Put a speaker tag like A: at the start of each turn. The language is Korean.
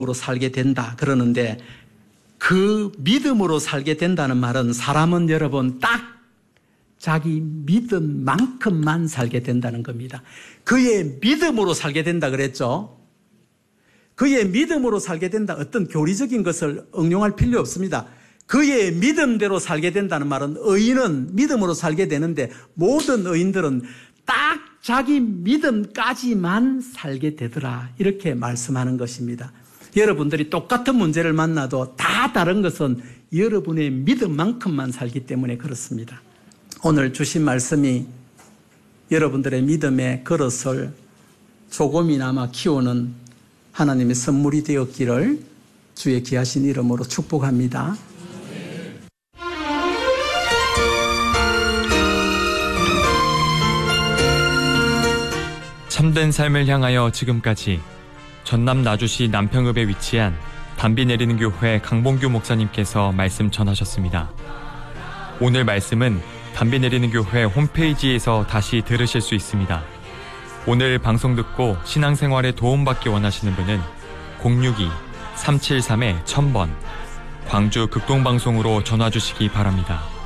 A: 으로 살게 된다 그러는데, 그 믿음으로 살게 된다는 말은 사람은 여러분 딱 자기 믿음만큼만 살게 된다는 겁니다. 그의 믿음으로 살게 된다 그랬죠. 그의 믿음으로 살게 된다. 어떤 교리적인 것을 응용할 필요 없습니다. 그의 믿음대로 살게 된다는 말은 의인은 믿음으로 살게 되는데, 모든 의인들은 딱 자기 믿음까지만 살게 되더라, 이렇게 말씀하는 것입니다. 여러분들이 똑같은 문제를 만나도 다 다른 것은 여러분의 믿음만큼만 살기 때문에 그렇습니다. 오늘 주신 말씀이 여러분들의 믿음의 그릇을 조금이나마 키우는 하나님의 선물이 되었기를 주의 귀하신 이름으로 축복합니다.
B: 참된 삶을 향하여 지금까지 전남 나주시 남평읍에 위치한 담비 내리는 교회 강봉규 목사님께서 말씀 전하셨습니다. 오늘 말씀은 담비 내리는 교회 홈페이지에서 다시 들으실 수 있습니다. 오늘 방송 듣고 신앙생활에 도움받기 원하시는 분은 062-373-1000번 광주 극동방송으로 전화 주시기 바랍니다.